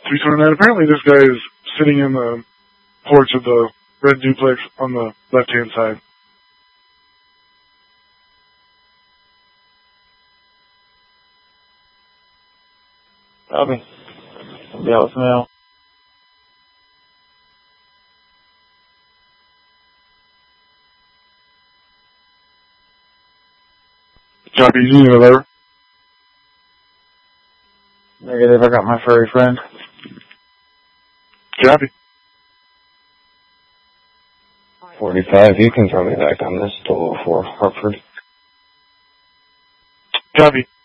329, apparently this guy is sitting in the porch of the red duplex on the left-hand side. Copy. I'll be out with mail. Copy, you need a letter? Negative, I got my furry friend. Copy. 45, you can throw me back on this to 4 Hartford. Copy.